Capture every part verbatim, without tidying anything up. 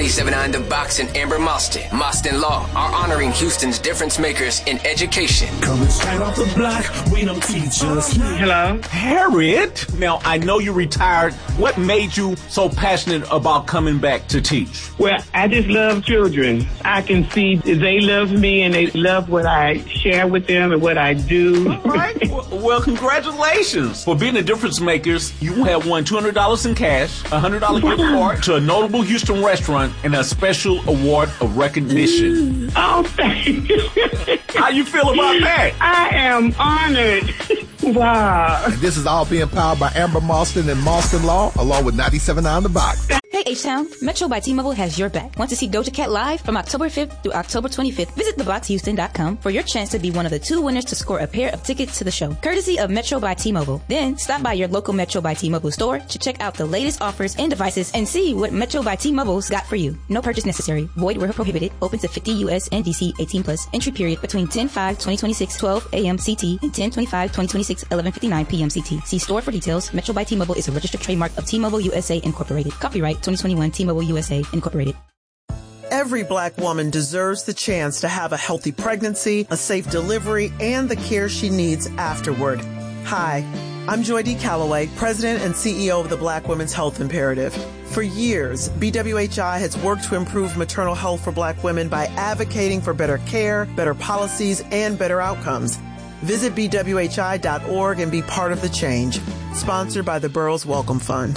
ninety-seven point nine The Box and Amber Moston, Moston Law, are honoring Houston's difference makers in education. Coming straight off the block, we them teachers. Hello? Harriet, now I know you retired. What made you so passionate about coming back to teach? Well, I just love children. I can see they love me and they love what I share with them and what I do. All right. well, well, congratulations. For being the difference makers, you have won two hundred dollars in cash, a one hundred dollars gift card to a notable Houston restaurant, and a special award of recognition. Oh, thank you. How you feel about that? I am honored. Wow. And this is all being powered by Amber Moston and Moston Law, along with ninety-seven point nine The Box. Hey H-Town, Metro by T-Mobile has your back. Want to see Doja Cat live from October fifth through October twenty-fifth? Visit the box houston dot com for your chance to be one of the two winners to score a pair of tickets to the show, courtesy of Metro by T-Mobile. Then stop by your local Metro by T-Mobile store to check out the latest offers and devices and see what Metro by T-Mobile's got for you. No purchase necessary. Void where prohibited. Open to fifty U S and D C eighteen plus. Entry period between ten five twenty twenty-six twelve a.m. C T and ten twenty-five twenty twenty-six eleven fifty-nine p.m. C T. See store for details. Metro by T-Mobile is a registered trademark of T-Mobile U S A Incorporated. Copyright twenty twenty-one T-Mobile U S A Incorporated. Every Black woman deserves the chance to have a healthy pregnancy, a safe delivery, and the care she needs afterward. Hi, I'm Joy D. Calloway, President and C E O of the Black Women's Health Imperative. For years, B W H I has worked to improve maternal health for Black women by advocating for better care, better policies, and better outcomes. Visit B W H I dot org and be part of the change. Sponsored by the Burroughs Welcome Fund.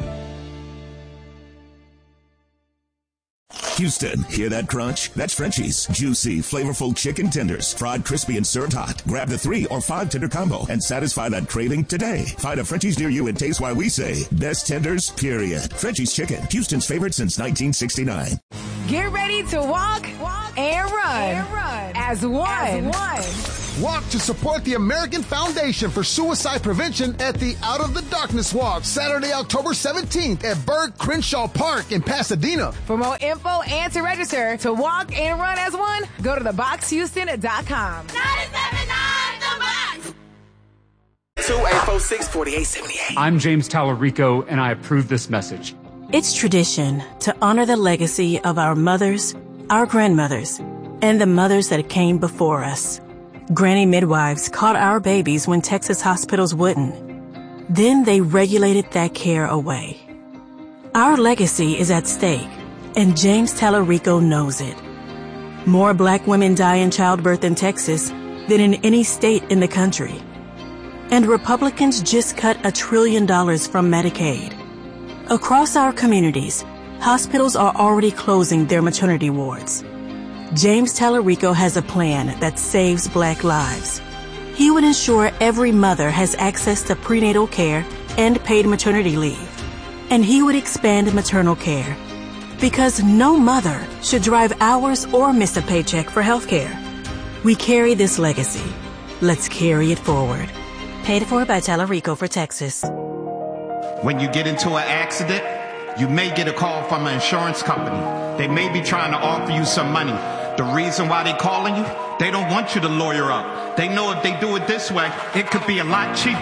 Houston, hear that crunch? That's Frenchie's. Juicy, flavorful chicken tenders, fried crispy and served hot. Grab the three or five tender combo and satisfy that craving today. Find a Frenchie's near you and taste why we say best tenders, period. Frenchie's Chicken, Houston's favorite since nineteen sixty-nine. Get ready to walk, walk and, run and run as one. As one. Walk to support the American Foundation for Suicide Prevention at the Out of the Darkness Walk, Saturday, October seventeenth at Berg Crenshaw Park in Pasadena. For more info and to register to walk and run as one, go to the box houston dot com. ninety-seven point nine The Box. two eight four six, four eight seven eight. I'm James Tallarico, and I approve this message. It's tradition to honor the legacy of our mothers, our grandmothers, and the mothers that came before us. Granny midwives caught our babies when Texas hospitals wouldn't. Then they regulated that care away. Our legacy is at stake, and James Tallarico knows it. More Black women die in childbirth in Texas than in any state in the country. And Republicans just cut a trillion dollars from Medicaid. Across our communities, hospitals are already closing their maternity wards. James Tallarico has a plan that saves Black lives. He would ensure every mother has access to prenatal care and paid maternity leave. And he would expand maternal care. Because no mother should drive hours or miss a paycheck for health care. We carry this legacy. Let's carry it forward. Paid for by Tallarico for Texas. When you get into an accident, you may get a call from an insurance company. They may be trying to offer you some money. The reason why they're calling you, they don't want you to lawyer up. They know if they do it this way, it could be a lot cheaper.